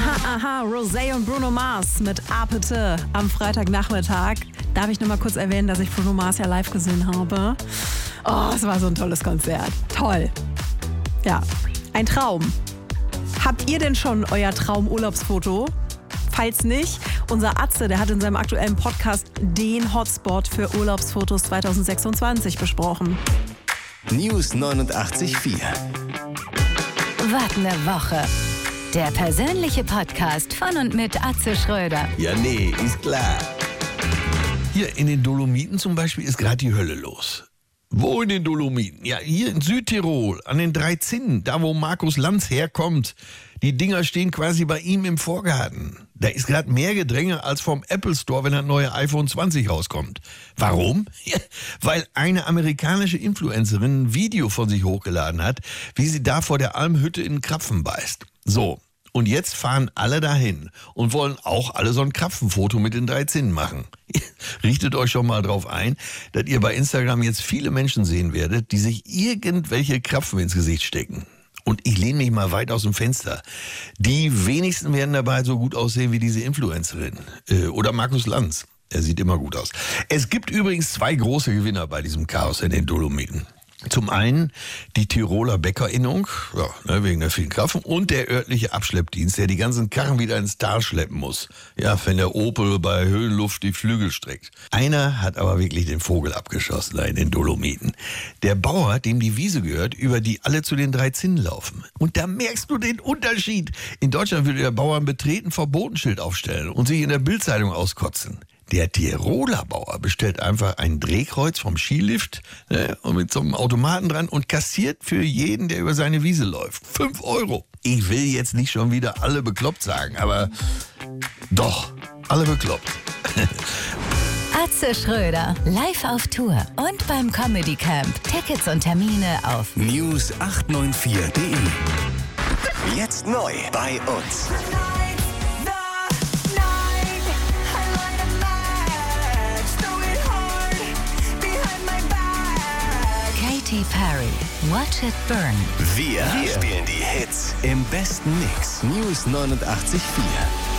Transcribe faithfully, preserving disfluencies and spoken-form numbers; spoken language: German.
Aha, aha, Rosé und Bruno Mars mit Apete am Freitagnachmittag. Darf ich nur mal kurz erwähnen, dass ich Bruno Mars ja live gesehen habe. Oh, es war so ein tolles Konzert. Toll. Ja, ein Traum. Habt ihr denn schon euer Traumurlaubsfoto? Falls nicht, unser Atze, der hat in seinem aktuellen Podcast den Hotspot für Urlaubsfotos zwanzig sechsundzwanzig besprochen. News neunundachtzig Komma vier. Was ne Woche. Der persönliche Podcast von und mit Atze Schröder. Ja, nee, ist klar. Hier in den Dolomiten zum Beispiel ist gerade die Hölle los. Wo in den Dolomiten? Ja, hier in Südtirol, an den drei Zinnen, da wo Markus Lanz herkommt. Die Dinger stehen quasi bei ihm im Vorgarten. Da ist gerade mehr Gedränge als vom Apple Store, wenn das neue iPhone zwanzig rauskommt. Warum? Ja, weil eine amerikanische Influencerin ein Video von sich hochgeladen hat, wie sie da vor der Almhütte in Krapfen beißt. So, und jetzt fahren alle dahin und wollen auch alle so ein Krapfenfoto mit den drei Zinnen machen. Richtet euch schon mal drauf ein, dass ihr bei Instagram jetzt viele Menschen sehen werdet, die sich irgendwelche Krapfen ins Gesicht stecken. Und ich lehne mich mal weit aus dem Fenster. Die wenigsten werden dabei so gut aussehen wie diese Influencerin. Äh, oder Markus Lanz. Er sieht immer gut aus. Es gibt übrigens zwei große Gewinner bei diesem Chaos in den Dolomiten. Zum einen die Tiroler Bäckerinnung, ja, ne, wegen der vielen Krapfen, und der örtliche Abschleppdienst, der die ganzen Karren wieder ins Tal schleppen muss. Ja, wenn der Opel bei Höhenluft die Flügel streckt. Einer hat aber wirklich den Vogel abgeschossen da in den Dolomiten. Der Bauer, dem die Wiese gehört, über die alle zu den drei Zinnen laufen. Und da merkst du den Unterschied. In Deutschland würde der Bauer ein betreten Verbotenschild aufstellen und sich in der Bildzeitung auskotzen. Der Tiroler Bauer bestellt einfach ein Drehkreuz vom Skilift, ne, und mit so einem Automaten dran und kassiert für jeden, der über seine Wiese läuft, fünf Euro. Ich will jetzt nicht schon wieder alle bekloppt sagen, aber doch, alle bekloppt. Atze Schröder, live auf Tour und beim Comedy Camp. Tickets und Termine auf News acht neun vier Punkt de. Jetzt neu bei uns. Katy Perry, Watch It Burn. Wir, Wir spielen die Hits im besten Mix. News neunundachtzig Komma vier.